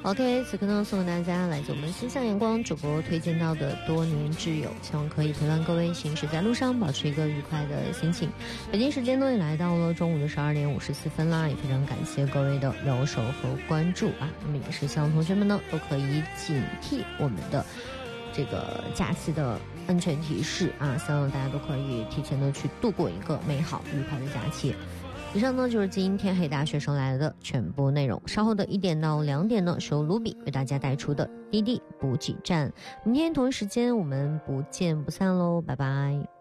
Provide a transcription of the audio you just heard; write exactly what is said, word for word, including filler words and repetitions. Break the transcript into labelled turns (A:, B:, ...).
A: OK， 此刻呢送给大家来自我们心向阳光主播推荐到的多年挚友，希望可以陪伴各位行驶在路上，保持一个愉快的心情。北京时间呢也来到了中午的十二点五十四分啦，也非常感谢各位的留守和关注啊。那么也是希望同学们呢都可以警惕我们的这个假期的安全提示啊，希望大家都可以提前的去度过一个美好愉快的假期。以上呢就是今天黑大学生来了的全部内容，稍后的一点到两点呢是由卢比为大家带出的滴滴补给站，明天同一时间我们不见不散喽，拜拜。